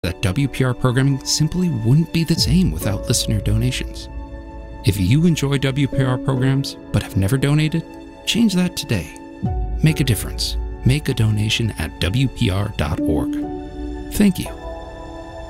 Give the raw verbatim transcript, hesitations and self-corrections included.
that W P R programming simply wouldn't be the same without listener donations. If you enjoy W P R programs but have never donated, change that today. Make a difference. Make a donation at W P R dot org. Thank you.